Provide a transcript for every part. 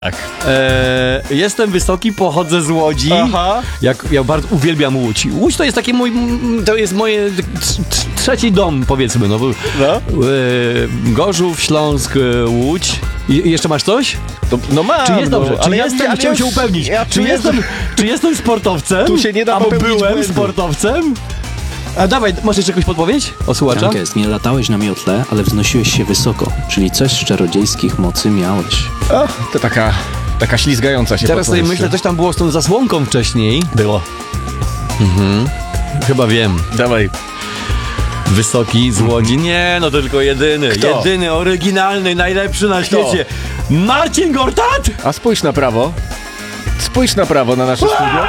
Tak. Jestem wysoki, pochodzę z Łodzi. Aha. Ja bardzo uwielbiam Łódź. Łódź to jest taki to jest moje trzeci dom, powiedzmy. No. Gorzów, Śląsk, Łódź. I jeszcze masz coś? No mam. Czy jest dobrze? Ale Chciałem się upewnić. Czy jestem sportowcem? Tu się nie da albo popełnić byłem błędu. sportowcem? A dawaj, masz jeszcze jakąś podpowiedź o słuchacza? Tak jest, nie latałeś na miotle, ale wznosiłeś się wysoko, czyli coś z czarodziejskich mocy miałeś. To taka ślizgająca się Teraz sobie podpowiedź. myślę, coś tam było z tą zasłonką wcześniej. Było. Chyba wiem. Dawaj. Wysoki z Łodzi. Nie, no to tylko jedyny. Kto? Jedyny, oryginalny, najlepszy na świecie. Marcin Gortat? A spójrz na prawo. Spójrz na prawo na nasze studio.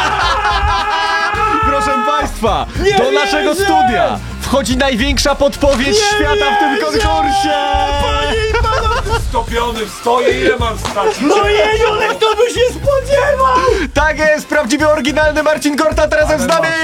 Proszę Państwa, do naszego studia wchodzi największa podpowiedź świata w tym konkursie! Stopiony stoję, ile mam stać? No jeju, kto by się spodziewał? Tak jest, prawdziwy, oryginalny Marcin Gortat razem z nami!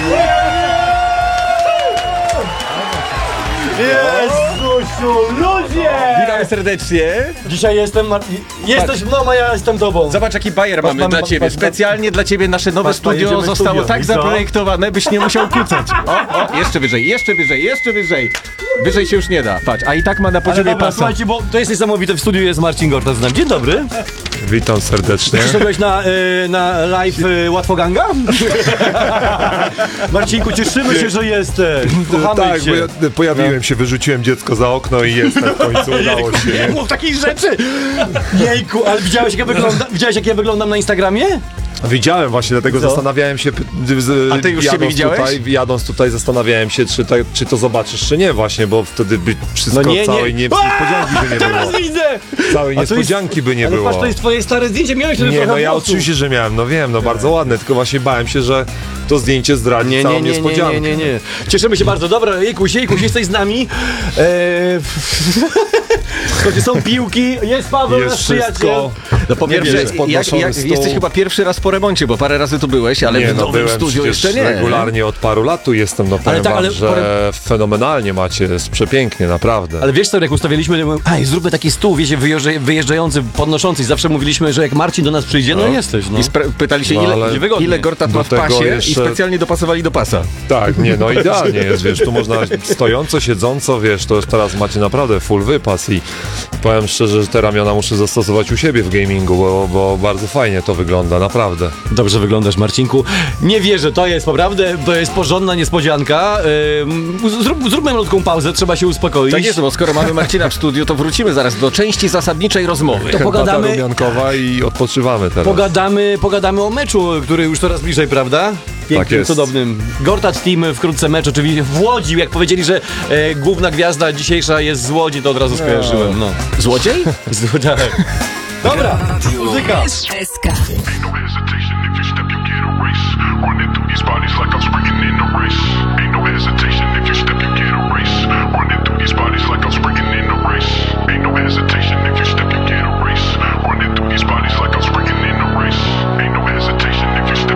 Jezusiu, ludzie! Witamy serdecznie. Dzisiaj jestem... Jesteś mną, a ja jestem tobą. Zobacz, jaki bajer mamy dla ciebie. Specjalnie dla ciebie nasze nowe studio jedziemy zostało studio. tak I co? zaprojektowane, byś nie musiał kucać. O, jeszcze wyżej, jeszcze wyżej, jeszcze wyżej. Wyżej się już nie da. Patrz, a i tak ma na Ale poziomie dobra, pasa. słuchajcie, bo to jest niesamowite. W studiu jest Marcin Gortat z nami. Dzień dobry. Witam serdecznie. Przyszedłeś na live Łatwoganga? Marcinku, cieszymy się, że jesteś. Kochamy Tak, cię. bo ja pojawiłem się, wyrzuciłem dziecko za okno i jestem w końcu, udało się. Nie mów takich rzeczy! Jejku, ale widziałeś jak ja wyglądam na Instagramie? Widziałem właśnie, dlatego zastanawiałem się, A ty już siebie widziałeś? jadąc tutaj zastanawiałem się, czy to zobaczysz, czy nie właśnie, bo wtedy by wszystko, No nie, całej niespodzianki by nie Teraz było. widzę! Całej niespodzianki by nie Ale było. patrz, to jest twoje stare zdjęcie, miałeś wtedy Nie, trochę no ja włosów. oczywiście, że miałem, no wiem, no bardzo ładne, tylko właśnie bałem się, że to zdjęcie zdradzi całą niespodziankę. Nie. Cieszymy się bardzo. Dobra, Jejkuś, jesteś z nami. Słuchajcie, są piłki, jest Paweł, Jest nasz przyjaciel. wszystko. No po pierwsze, Jest podnoszony stół. jesteś chyba pierwszy raz po remoncie, bo parę razy tu byłeś, ale Nie, w no nowym byłem studiu przecież jeszcze nie. regularnie od paru lat tu jestem, no powiem tak, wam, ale że fenomenalnie macie, jest przepięknie, naprawdę. Ale wiesz co, jak ustawiliśmy, zróbmy taki stół, wiecie, wyjeżdżający, podnoszący. Zawsze mówiliśmy, że jak Marcin do nas przyjdzie, no jesteś, no. I pytali się, No, ale ile Gortat do ma w tego pasie jeszcze- i specjalnie dopasowali do pasa. Tak, nie, no idealnie jest, wiesz, tu można stojąco, siedząco, wiesz, to już teraz macie naprawdę full wypas i powiem szczerze, że te ramiona muszę zastosować u siebie w gamingu, bo bardzo fajnie to wygląda, naprawdę. Dobrze wyglądasz, Marcinku. Nie wierzę, to jest porządna niespodzianka. Zróbmy malutką pauzę, trzeba się uspokoić. Tak jest, bo skoro mamy Marcina w studiu, to wrócimy zaraz do części zasadniczej rozmowy. To Herbata pogadamy- rumiankowa i odpoczywamy teraz. Pogadamy o meczu, który już coraz bliżej, prawda? Pięknym, Tak jest. cudownym. Gortat Team, wkrótce mecz oczywiście w Łodzi. Jak powiedzieli, że główna gwiazda dzisiejsza jest z Łodzi, to od razu skojarzyłem. No. Złodziej? Tak. Dobra, muzyka. SK. No hesitation, if you step, you get erased. Running through these bodies like I'm